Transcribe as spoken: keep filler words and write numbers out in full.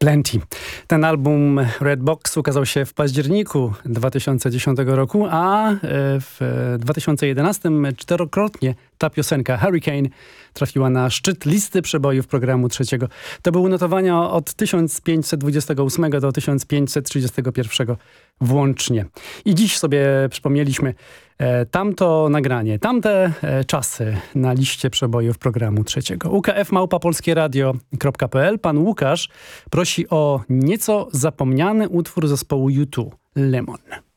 Plenty. Ten album Red Box ukazał się w październiku dwa tysiące dziesiątego roku, a w dwa tysiące jedenastym czterokrotnie ta piosenka Hurricane trafiła na szczyt listy przebojów programu trzeciego. To były notowania od tysiąc pięćset dwudziestego ósmego do tysiąc pięćset trzydziestego pierwszego włącznie. I dziś sobie przypomnieliśmy e, tamto nagranie, tamte e, czasy na liście przebojów programu trzeciego. U K F małpa polskieradio kropka p l. Pan Łukasz prosi o nieco zapomniany utwór zespołu U dwa, Lemon.